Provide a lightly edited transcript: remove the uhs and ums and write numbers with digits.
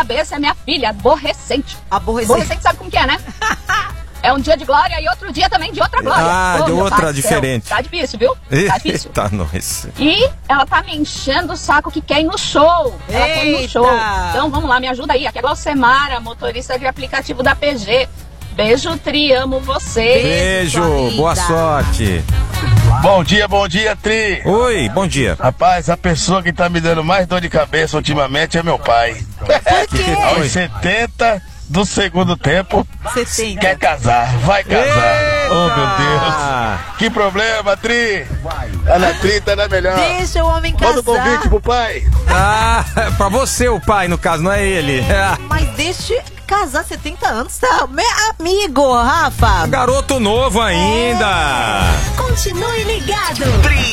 cabeça é minha filha, aborrecente. Aborrecente sabe como que é, né? É um dia de glória e outro dia também de outra glória. Ah, de outra diferente. Tá difícil, viu? Tá difícil. Tá, nós. E ela tá me enchendo o saco que quer ir no show. Ela quer ir no show. Então vamos lá, me ajuda aí. Aqui é Glaucemara, motorista de aplicativo da PG. Beijo, Tri, amo você. Beijo, boa sorte. Bom dia, Tri. Oi, bom dia. Rapaz, a pessoa que tá me dando mais dor de cabeça ultimamente é meu pai. Por quê? Aos 70 do segundo tempo, 70. quer casar, vai casar. Eita! Oh, meu Deus. Que problema, Tri. Tá na Tri, tá na melhor. Deixa o homem casar. Manda um convite pro pai. Ah, pra você o pai, no caso, não é ele. Mas deixa casar 70 anos, tá? Meu amigo, Rafa. Garoto novo ainda. Continue ligado.